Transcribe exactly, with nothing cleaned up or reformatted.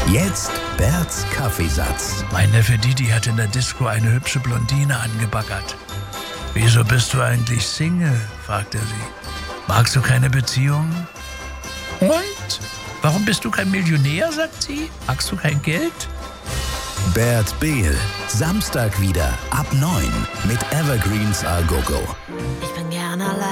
Jetzt Berts Kaffeesatz. Mein Neffe Didi hat in der Disco eine hübsche Blondine angebaggert. »Wieso bist du eigentlich Single?« fragt er sie. »Magst du keine Beziehung?« »Und? Warum bist du kein Millionär?« sagt sie. »Magst du kein Geld?« Bert Behl, Samstag wieder ab neun mit Evergreens A Go Go. Ich bin gern allein.